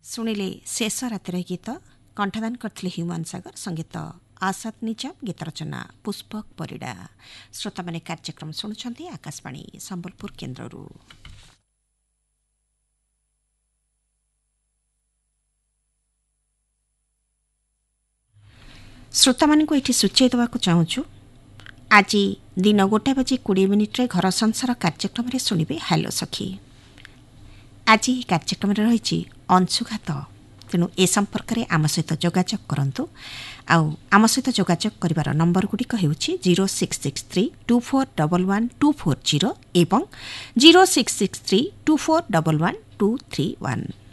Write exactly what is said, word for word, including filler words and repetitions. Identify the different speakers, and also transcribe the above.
Speaker 1: ଶୁଣିଲେ ଶେଷ ରାତିର ଗୀତ କଣ୍ଠଦାନ କରିଥିଲେ ହ୍ୟୁମାନ ସାଗର, ସଙ୍ଗୀତ ଆସାଦ ନିଜାମ, ଗୀତ ରଚନା ପୁଷ୍ପକ ପରିଡ଼ା। ଶ୍ରୋତାମାନେ କାର୍ଯ୍ୟକ୍ରମ ଶୁଣୁଛନ୍ତି ଆକାଶବାଣୀ ସମ୍ବଲପୁର କେନ୍ଦ୍ରରୁ। ଶ୍ରୋତାମାନଙ୍କୁ ଏଠି ସୂଚାଇ ଦେବାକୁ ଚାହୁଁଛୁ, ଆଜି ଦିନ ଗୋଟାଏ ବାଜି କୋଡ଼ିଏ ମିନିଟ୍ରେ ଘର ସଂସାର କାର୍ଯ୍ୟକ୍ରମରେ ଶୁଣିବେ ହ୍ୟାଲୋ ସଖୀ। ଆଜି ଏହି କାର୍ଯ୍ୟକ୍ରମରେ ରହିଛି ଅଂଶୁଘାତ, ତେଣୁ ଏ ସମ୍ପର୍କରେ ଆମ ସହିତ ଯୋଗାଯୋଗ କରନ୍ତୁ। ଆଉ ଆମ ସହିତ ଯୋଗାଯୋଗ କରିବାର ନମ୍ବରଗୁଡ଼ିକ ହେଉଛି zero six six three two four double one two four zero ଏବଂ zero six six three two four double one two three one.